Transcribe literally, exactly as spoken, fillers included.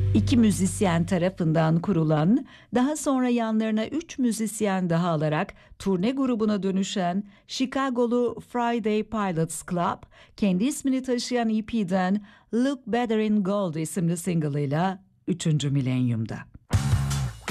İki müzisyen tarafından kurulan, daha sonra yanlarına üç müzisyen daha alarak turne grubuna dönüşen Chicago'lu Friday Pilots Club, kendi ismini taşıyan E P'den Look Better in Gold isimli single'ıyla üçüncü milenyumda.